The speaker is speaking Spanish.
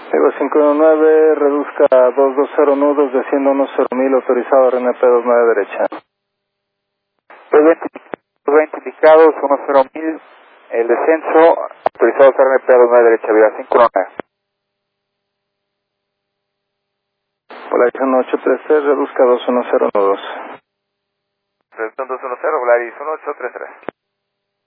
Digo 519, reduzca a 220 nudos, desciendo unos 0.000, autorizado RNP 29 derecha. 20 indicados, 10.000, el descenso, autorizado RNP 29 derecha, vía 519. Volaris 1833, reduzca a 210 nudos. Reduzcan 210, Volaris 1833.